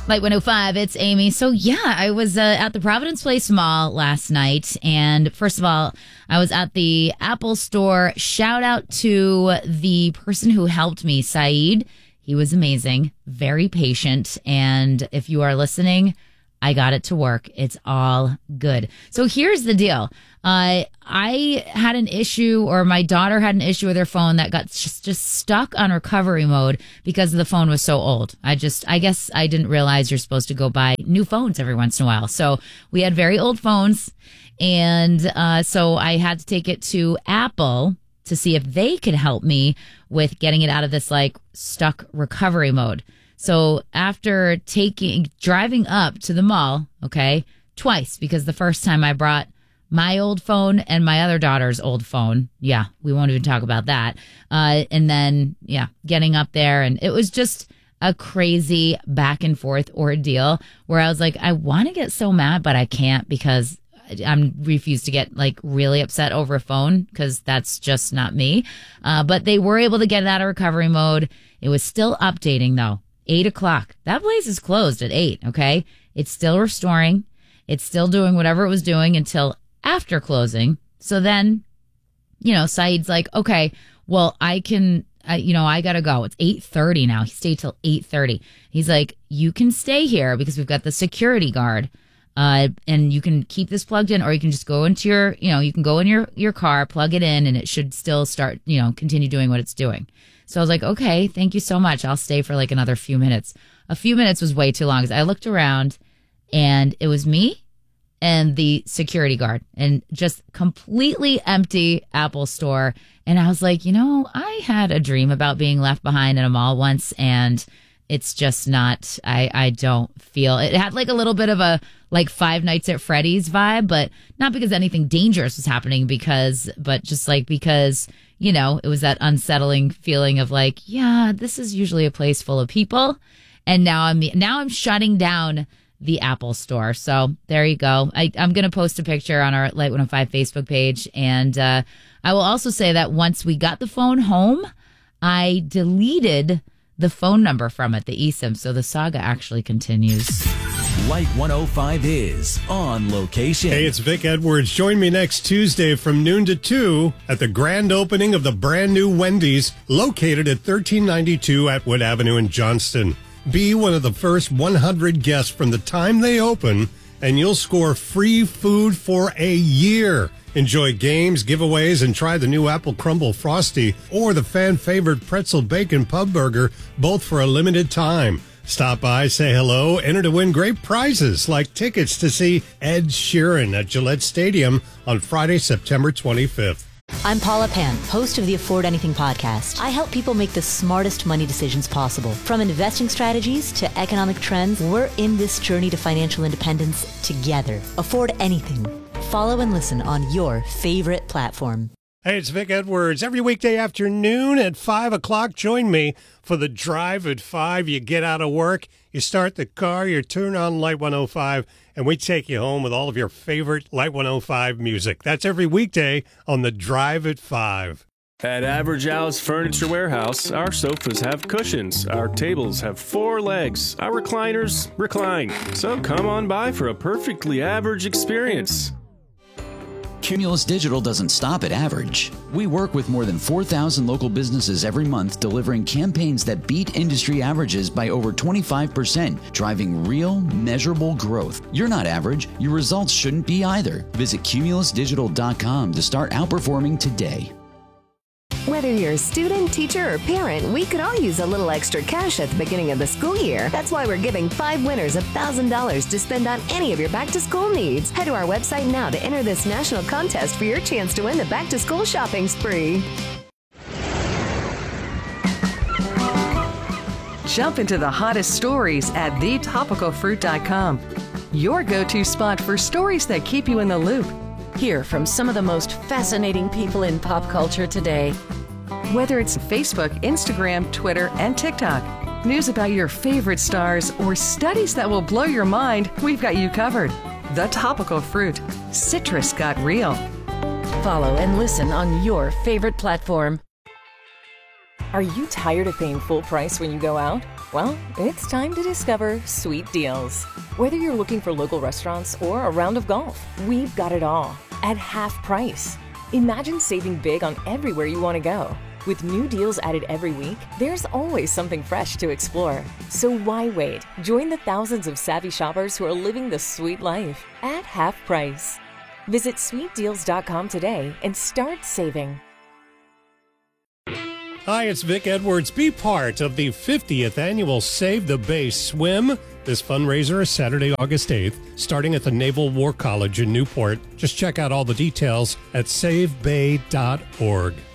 Light 105, it's Amy. So, yeah, I was at the Providence Place Mall last night. And first of all, I was at the Apple store. Shout out to the person who helped me, Saeed. He was amazing, very patient. And if you are listening, I got it to work. It's all good. So here's the deal. I had an issue, or my daughter had an issue with her phone that got just stuck on recovery mode because the phone was so old. I guess I didn't realize you're supposed to go buy new phones every once in a while. So we had very old phones. And so I had to take it to Apple to see if they could help me with getting it out of this like stuck recovery mode. So after driving up to the mall, okay, twice, because the first time I brought my old phone and my other daughter's old phone. Yeah, we won't even talk about that. And then, yeah, getting up there. And it was just a crazy back and forth ordeal where I was like, I want to get so mad, but I can't because I'm refused to get like really upset over a phone because that's just not me. But they were able to get it out of recovery mode. It was still updating though. 8 o'clock. That place is closed at 8. Okay. It's still restoring. It's still doing whatever it was doing until after closing. So then, Saeed's like, okay, well, I can, I got to go. It's 8:30 now. He stayed till 8:30. He's like, you can stay here because we've got the security guard. And you can keep this plugged in, or you can just go into you can go in your car, plug it in, and it should still start, continue doing what it's doing. So I was like, okay, thank you so much. I'll stay for like another few minutes. A few minutes was way too long because I looked around and it was me and the security guard and just completely empty Apple store. And I was like, I had a dream about being left behind in a mall once, and it's just not, I don't feel, it had like a little bit of a like Five Nights at Freddy's vibe, but not because anything dangerous was happening but just like because, it was that unsettling feeling of like, yeah, this is usually a place full of people. And now I'm shutting down the Apple store. So there you go. I'm going to post a picture on our Light 105 Facebook page. And I will also say that once we got the phone home, I deleted the phone number from it, the eSIM. So the saga actually continues. Light 105 is on location. Hey, it's Vic Edwards. Join me next Tuesday from noon to 2 at the grand opening of the brand new Wendy's located at 1392 Atwood Avenue in Johnston. Be one of the first 100 guests from the time they open, and you'll score free food for a year. Enjoy games, giveaways, and try the new Apple Crumble Frosty or the fan-favorite Pretzel Bacon Pub Burger, both for a limited time. Stop by, say hello, enter to win great prizes like tickets to see Ed Sheeran at Gillette Stadium on Friday, September 25th. I'm Paula Pant, host of the Afford Anything podcast. I help people make the smartest money decisions possible. From investing strategies to economic trends, we're in this journey to financial independence together. Afford Anything. Follow and listen on your favorite platform. Hey, it's Vic Edwards. Every weekday afternoon at 5 o'clock, join me for the Drive at 5. You get out of work, you start the car, you turn on Light 105, and we take you home with all of your favorite Light 105 music. That's every weekday on the Drive at 5. At Average Al's Furniture Warehouse, our sofas have cushions, our tables have 4 legs, our recliners recline. So come on by for a perfectly average experience. Cumulus Digital doesn't stop at average. We work with more than 4,000 local businesses every month, delivering campaigns that beat industry averages by over 25%, driving real, measurable growth. You're not average. Your results shouldn't be either. Visit cumulusdigital.com to start outperforming today. Whether you're a student, teacher, or parent, we could all use a little extra cash at the beginning of the school year. That's why we're giving 5 winners $1,000 to spend on any of your back-to-school needs. Head to our website now to enter this national contest for your chance to win the back-to-school shopping spree. Jump into the hottest stories at thetopicalfruit.com. Your go-to spot for stories that keep you in the loop. Hear from some of the most fascinating people in pop culture today. Whether it's Facebook, Instagram, Twitter, and TikTok, news about your favorite stars, or studies that will blow your mind, we've got you covered. The Topical Fruit. Citrus got real. Follow and listen on your favorite platform. Are you tired of paying full price when you go out? Well, it's time to discover sweet deals. Whether you're looking for local restaurants or a round of golf, we've got it all at half price. Imagine saving big on everywhere you want to go. With new deals added every week, there's always something fresh to explore. So why wait? Join the thousands of savvy shoppers who are living the sweet life at half price. Visit sweetdeals.com today and start saving. Hi, it's Vic Edwards. Be part of the 50th annual Save the Bay Swim. This fundraiser is Saturday, August 8th, starting at the Naval War College in Newport. Just check out all the details at savebay.org.